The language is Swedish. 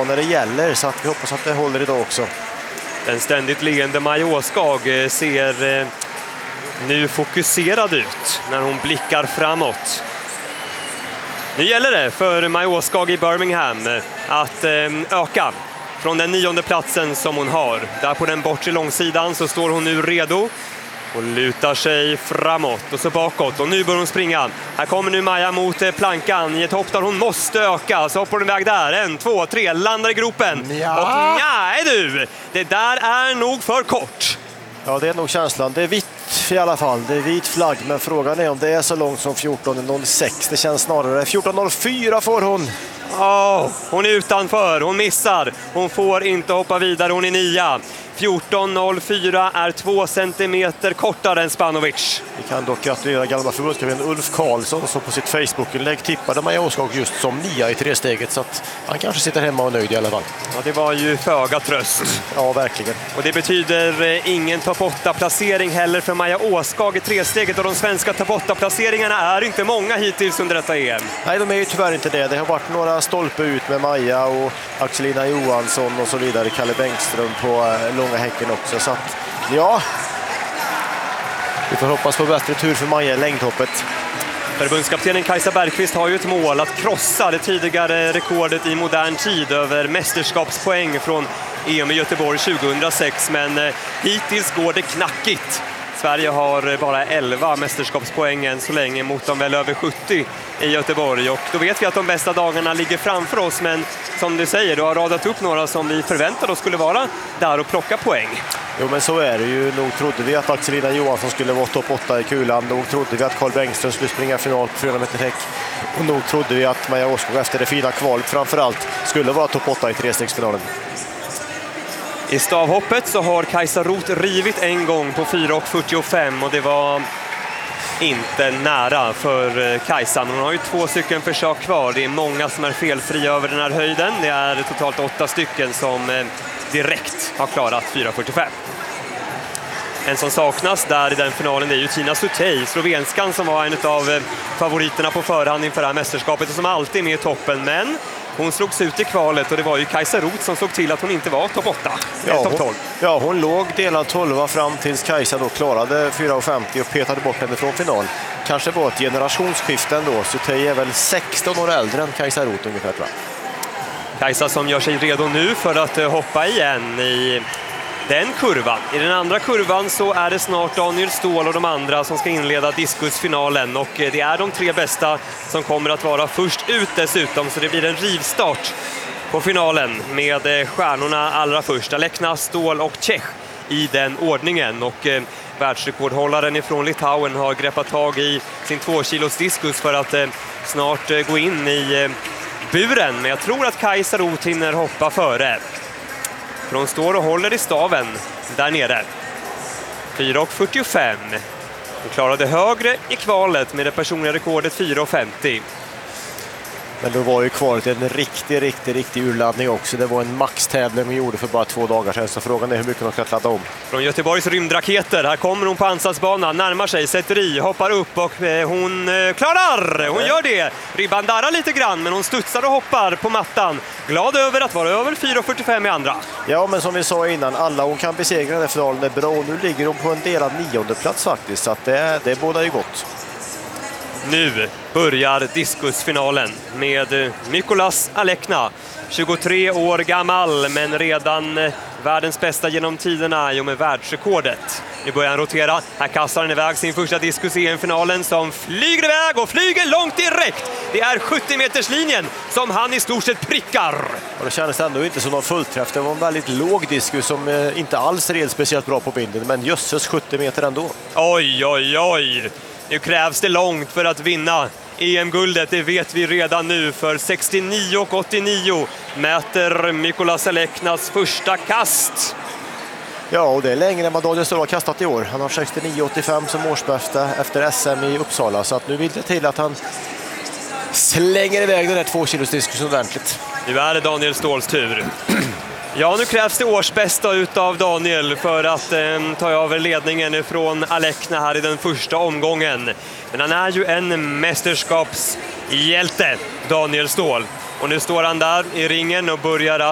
bra när det gäller, så att vi hoppas att det håller idag också. Den ständigt leende Maja Åskag ser nu fokuserad ut när hon blickar framåt. Nu gäller det för Maja Åskag i Birmingham att öka från den 9:e platsen som hon har. Där på den bortre långsidan så står hon nu redo och lutar sig framåt och så bakåt. Och nu börjar hon springa. Här kommer nu Maja mot plankan i ett hopp där hon måste öka. Så hoppar hon iväg där. 1, 2, 3, landar i gropen. Ja. Och nej du, det där är nog för kort. Ja, det är nog känslan. Det är vitt i alla fall. Det är vit flagg, men frågan är om det är så långt som 14.06. Det känns snarare 14.04 får hon. Hon är utanför, hon missar. Hon får inte hoppa vidare, hon är 9. 14.04 är 2 centimeter kortare än Spanovic. Vi kan dock gratulera gamla förbundskapten Ulf Karlsson som på sitt Facebook-inlägg tippade Maja Åskag just som 9 i 3-steget, så att han kanske sitter hemma och nöjd i alla fall. Ja, det var ju föga tröst. Ja, verkligen. Och det betyder ingen topp 8-placering heller för Maja Åskag i 3-steget, och de svenska topp 8-placeringarna är inte många hittills under detta EM. Nej, de är ju tyvärr inte det. Det har varit några stolpe ut med Maja och Axelina Johansson och så vidare. Kalle Bengtström på långa häcken också. Så att, ja, vi får hoppas på bättre tur för Maja i längdhoppet. Förbundskaptenen Kajsa Bergqvist har ju ett mål att krossa det tidigare rekordet i modern tid över mästerskapspoäng från EM i Göteborg 2006, men hittills går det knackigt. Sverige har bara 11 mästerskapspoäng än så länge mot de väl över 70 i Göteborg, och då vet vi att de bästa dagarna ligger framför oss, men som du säger, du har radat upp några som vi förväntade oss skulle vara där och plocka poäng. Jo, men så är det ju. Nog trodde vi att Axelina Johansson skulle vara topp 8 i kulan. Nog trodde vi att Carl Bengtström skulle springa final på 400 meter häck. Och nog trodde vi att Maja Åskog efter det fina kvalet framförallt skulle vara topp 8 i 3-stegsfinalen. I stavhoppet så har Kajsa Roth rivit en gång på 4.45, och det var inte nära för Kajsa. Hon har ju 2 stycken försök kvar. Det är många som är felfria över den här höjden. Det är totalt 8 stycken som direkt har klarat 4.45. En som saknas där i den finalen är ju Tina Sutej, slovenskan, som var en av favoriterna på förhand inför det här mästerskapet och som alltid är med i toppen, men hon slogs ut i kvalet, och det var ju Kajsa Roth som såg till att hon inte var topp 8, topp 12. Ja, hon låg delad 12 fram tills Kajsa då klarade 4.50 och petade bort henne från final. Kanske var ett generationsskifte ändå. Sutej är väl 16 år äldre än Kajsa Roth ungefär, tror jag. Kajsa som gör sig redo nu för att hoppa igen i den kurvan. I den andra kurvan så är det snart Daniel Ståhl och de andra som ska inleda diskusfinalen, och det är de 3 bästa som kommer att vara först ut dessutom, så det blir en rivstart på finalen med stjärnorna allra först. Alekna, Ståhl och Čech i den ordningen, och världsrekordhållaren ifrån Litauen har greppat tag i sin 2 kilos diskus för att snart gå in i buren, men jag tror att Kajsa Roth hinner hoppa före. För hon står och håller i staven där nere. 4.45. Hon klarade högre i kvalet med det personliga rekordet 4.50. Men då var ju kvalet en riktig urladdning också. Det var en maxtävling vi gjorde för bara 2 dagar sedan, så frågan är hur mycket de ska ladda om. Från Göteborgs rymdraketer, här kommer hon på ansatsbanan, närmar sig, sätter i, hoppar upp, och hon klarar! Hon gör det! Ribban darrar lite grann, men hon studsar och hoppar på mattan. Glad över att vara över 4.45 i andra. Ja, men som vi sa innan, alla hon kan besegra den här finalen är bra, och nu ligger hon på en delad 9:e plats faktiskt, så att det bådar ju gott. Nu börjar diskusfinalen med Mykolas Alekna, 23 år gammal, men redan världens bästa genom tiderna i och med världsrekordet. Nu börjar han rotera, här kastar han iväg sin första diskus i finalen, som flyger iväg och flyger långt direkt. Det är 70-meterslinjen som han i stort sett prickar. Och det kändes ändå inte som någon fullträff, det var en väldigt låg diskus som inte alls red speciellt bra på binden, men jösses 70 meter ändå. Oj, oj, oj! Nu krävs det långt för att vinna EM-guldet, det vet vi redan nu, för 69,89 mäter Mykolas Aleknas första kast. Ja, och det är längre än vad Daniel Ståhl har kastat i år. Han har 69,85 som årsbästa efter SM i Uppsala, så att nu vill det till att han slänger iväg den här 2 kilos diskussion ordentligt. Nu är det Daniel Ståhls tur. Ja, nu krävs det årsbästa utav Daniel för att ta över ledningen från Alekna här i den första omgången. Men han är ju en mästerskapshjälte, Daniel Ståhl. Och nu står han där i ringen och börjar